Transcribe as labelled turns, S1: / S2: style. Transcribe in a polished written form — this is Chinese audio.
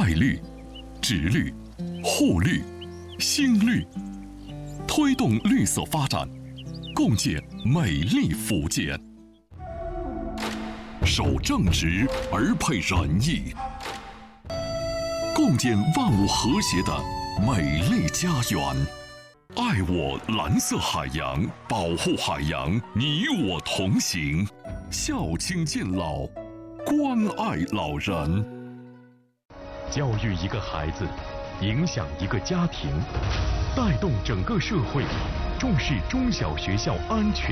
S1: 爱绿、植绿、护绿、新绿，推动绿色发展，共建美丽福建。守正直而配仁义，共建万物和谐的美丽家园。爱我蓝色海洋，保护海洋，你我同行。孝亲敬老，关爱老人。
S2: 教育一个孩子，影响一个家庭，带动整个社会，重视中小学校安全